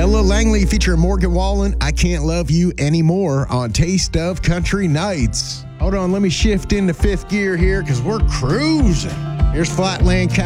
Ella Langley featuring Morgan Wallen, I Can't Love You Anymore on Taste of Country Nights. Hold on, let me shift into fifth gear here because we're cruising. Here's Flatland Cowboy.